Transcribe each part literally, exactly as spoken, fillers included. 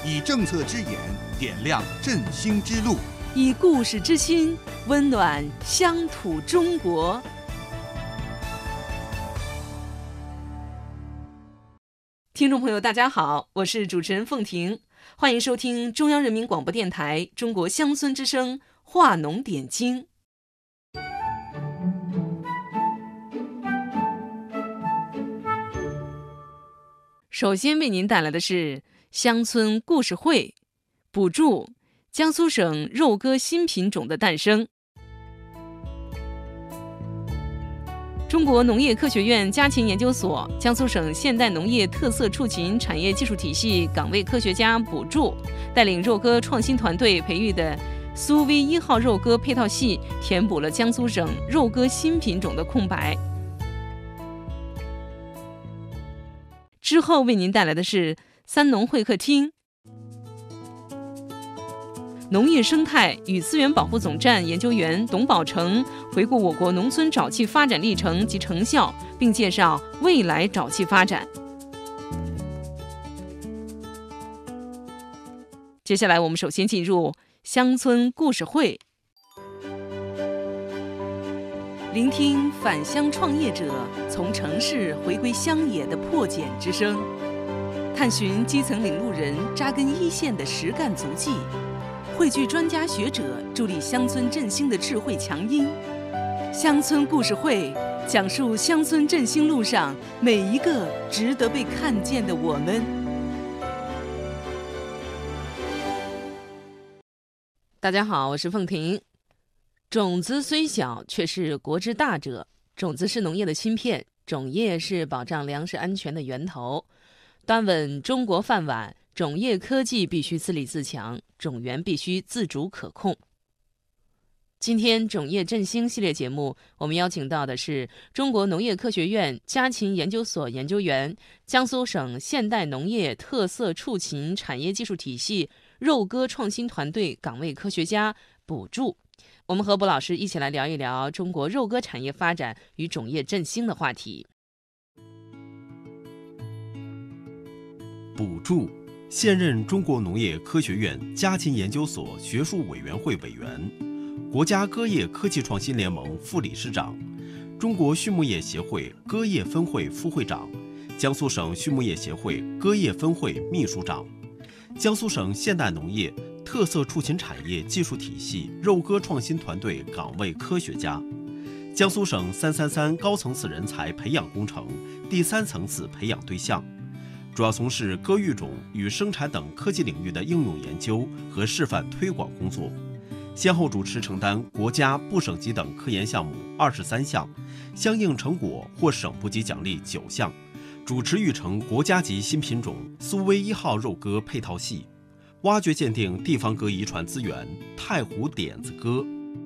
以政策之眼点亮振兴之路， 以故事之心温暖乡土中国。听众朋友大家好，我是主持人凤婷，欢迎收听中央人民广播电台中国乡村之声话农点睛。首先为您带来的是乡村故事会，补助江苏省肉鸽新品种的诞生。中国农业科学院家禽研究所、江苏省现代农业特色畜禽产业技术体系岗位科学家补助，带领肉鸽创新团队培育的苏 V 一号肉鸽配套系，填补了江苏省肉鸽新品种的空白。之后为您带来的是三农会客厅，农业生态与资源保护总站研究员董宝成回顾我国农村沼气发展历程及成效，并介绍未来沼气发展。接下来我们首先进入乡村故事会，聆听返乡创业者从城市回归乡野的破茧之声，探寻基层领路人扎根一线的实干足迹，汇聚专家学者助力乡村振兴的智慧强音。乡村故事会讲述乡村振兴路上每一个值得被看见的我们。大家好，我是凤婷。种子虽小，却是国之大者。种子是农业的芯片，种业是保障粮食安全的源头。端稳中国饭碗，种业科技必须自立自强，种源必须自主可控。今天种业振兴系列节目，我们邀请到的是中国农业科学院家禽研究所研究员、江苏省现代农业特色畜禽产业技术体系肉鸽创新团队岗位科学家补助。我们和卜老师一起来聊一聊中国肉鸽产业发展与种业振兴的话题。 补助，现任中国农业科学院家禽研究所学术委员会委员，国家鸽业科技创新联盟副理事长，中国畜牧业协会鸽业分会副会长，江苏省畜牧业协会鸽业分会秘书长，江苏省现代农业特色畜禽产业技术体系肉鸽创新团队岗位科学家，江苏省三三三高层次人才培养工程第三层次培养对象，主要从事鸽育种与生产等科技领域的应用研究和示范推广工作，先后主持承担国家、部省级等科研项目二十三项，相应成果获省部级奖励九项，主持育成国家级新品种苏 V 一号肉鸽配套系，挖掘鉴定地方鸽遗传资源太湖点子鸽。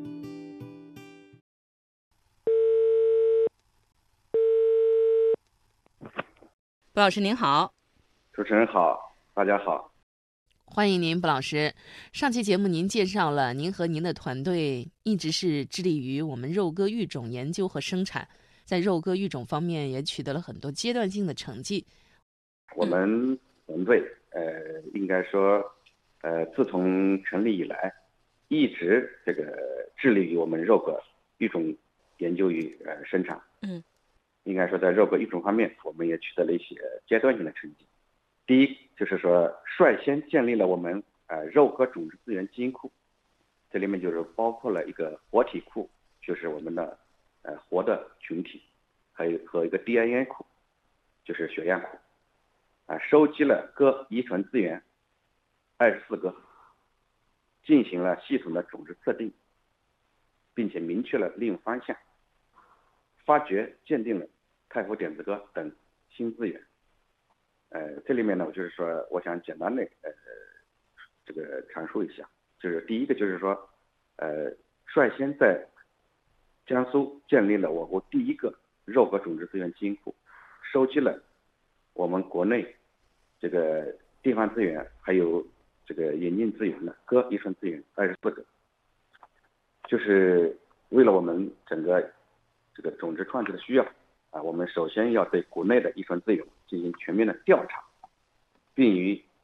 卜老师您好。 主持人好，大家好， 欢迎您，卜老师。上期节目您介绍了您和您的团队一直是致力于我们肉鸽育种研究和生产，在肉鸽育种方面也取得了很多阶段性的成绩。 我们团队呃，应该说呃，自从成立以来，一直这个致力于我们肉鸽育种研究与呃生产。 嗯， 应该说在肉鸽育种方面，我们也取得了一些阶段性的成绩。第一，就是说率先建立了我们呃肉鸽种子资源基因库，这里面就是包括了一个活体库，就是我们的呃活的群体，还有和一个 D N A 库，就是血样库，啊、呃，收集了鸽遗传资源二十四个，进行了系统的种子测定，并且明确了利用方向，发掘鉴定了太湖点子鸽等新资源。呃，这里面呢，就是说，我想简单的呃这个阐述一下，就是第一个就是说，呃，率先在江苏建立了我国第一个肉鸽种子资源基因库，收集了我们国内这个地方资源还有这个引进资源的鸽遗传资源二十四个，就是为了我们整个这个种子创制的需要啊，我们首先要对国内的遗传资源进行全面的调查，并与